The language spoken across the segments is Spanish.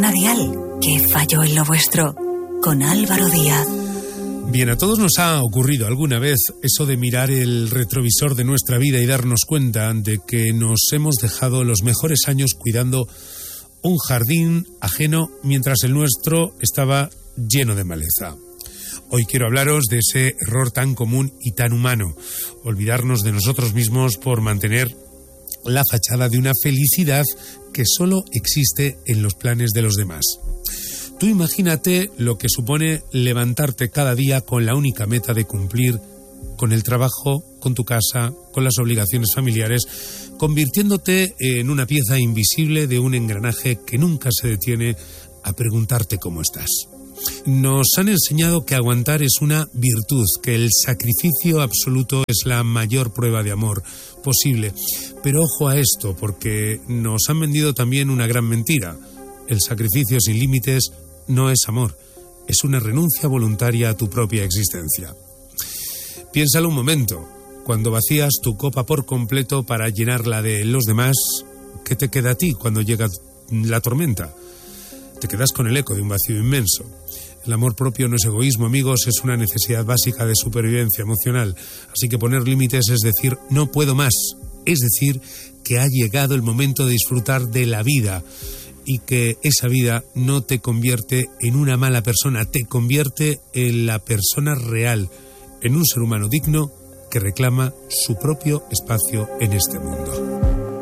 Dial, ¿qué falló en lo vuestro? Con Álvaro Díaz. Bien, a todos nos ha ocurrido alguna vez eso de mirar el retrovisor de nuestra vida y darnos cuenta de que nos hemos dejado los mejores años cuidando un jardín ajeno mientras el nuestro estaba lleno de maleza. Hoy quiero hablaros de ese error tan común y tan humano, olvidarnos de nosotros mismos por mantener la fachada de una felicidad que solo existe en los planes de los demás. Tú imagínate lo que supone levantarte cada día con la única meta de cumplir con el trabajo, con tu casa, con las obligaciones familiares, convirtiéndote en una pieza invisible de un engranaje que nunca se detiene a preguntarte cómo estás. Nos han enseñado que aguantar es una virtud, que el sacrificio absoluto es la mayor prueba de amor posible. Pero ojo a esto, porque nos han vendido también una gran mentira. El sacrificio sin límites no es amor, es una renuncia voluntaria a tu propia existencia. Piénsalo un momento, cuando vacías tu copa por completo para llenarla de los demás, ¿qué te queda a ti cuando llega la tormenta? Te quedas con el eco de un vacío inmenso. El amor propio no es egoísmo, amigos, es una necesidad básica de supervivencia emocional. Así que poner límites es decir, no puedo más. Es decir, que ha llegado el momento de disfrutar de la vida y que esa vida no te convierte en una mala persona, te convierte en la persona real, en un ser humano digno que reclama su propio espacio en este mundo.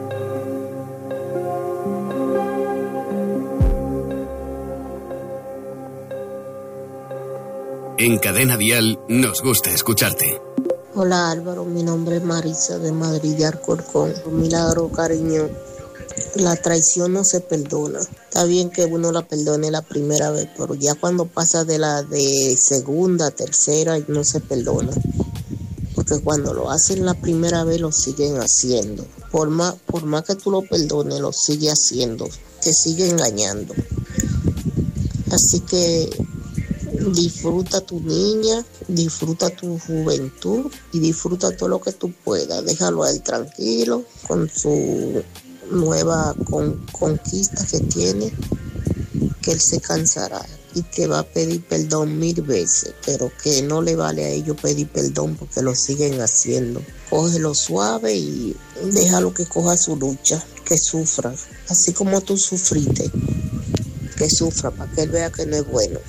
En Cadena Dial nos gusta escucharte. Hola Álvaro, mi nombre es Marisa de Madrid de Alcorcón. Un milagro, cariño. La traición no se perdona. Está bien que uno la perdone la primera vez, pero ya cuando pasa de la de segunda, tercera, no se perdona. Porque cuando lo hacen la primera vez, lo siguen haciendo. Por más que tú lo perdones, lo sigue haciendo. Te sigue engañando. Así que disfruta tu niña, disfruta tu juventud y disfruta todo lo que tú puedas. Déjalo a él tranquilo con su nueva conquista que tiene, que él se cansará y que va a pedir perdón 1000 veces, pero que no le vale a ellos pedir perdón porque lo siguen haciendo. Cógelo suave y déjalo que coja su lucha, que sufra, así como tú sufriste, que sufra para que él vea que no es bueno.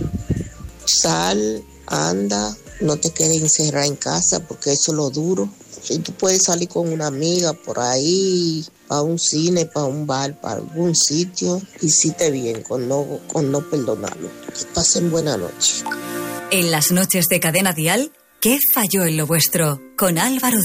Sal, anda, no te quedes encerrada en casa porque eso es lo duro. Si tú puedes salir con una amiga por ahí, para un cine, para un bar, para algún sitio, hiciste bien con no perdonarlo. Que pasen buena noche. En las noches de Cadena Dial, ¿qué falló en lo vuestro? Con Álvaro